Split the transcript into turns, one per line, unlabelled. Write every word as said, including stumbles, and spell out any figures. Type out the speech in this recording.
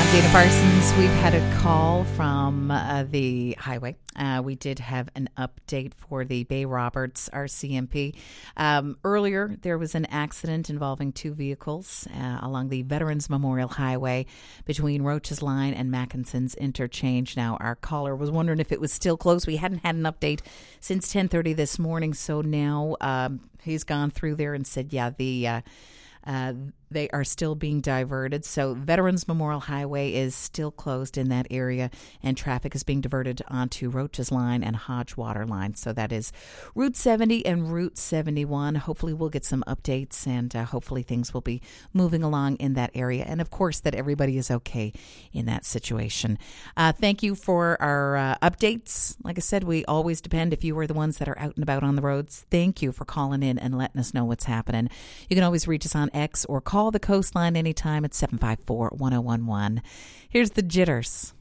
Dana Parsons. We've had a call from uh, the highway. Uh, we did have an update for the Bay Roberts R C M P. Um, earlier, there was an accident involving two vehicles uh, along the Veterans Memorial Highway between Roach's Line and Mackinson's Interchange. Now, our caller was wondering if it was still closed. We hadn't had an update since ten thirty this morning, so now um, he's gone through there and said, yeah, the... Uh, Uh, they are still being diverted. So Veterans Memorial Highway is still closed in that area, and traffic is being diverted onto Roach's Line and Hodgewater Line. So that is Route seventy and Route seventy-one. Hopefully we'll get some updates, and uh, hopefully things will be moving along in that area. And, of course, that everybody is okay in that situation. Uh, thank you for our uh, updates. Like I said, we always depend if you are the ones that are out and about on the roads. Thank you for calling in and letting us know what's happening. You can always reach us on X or call the Coastline anytime at seven five four, one oh one one. Here's the Jitters.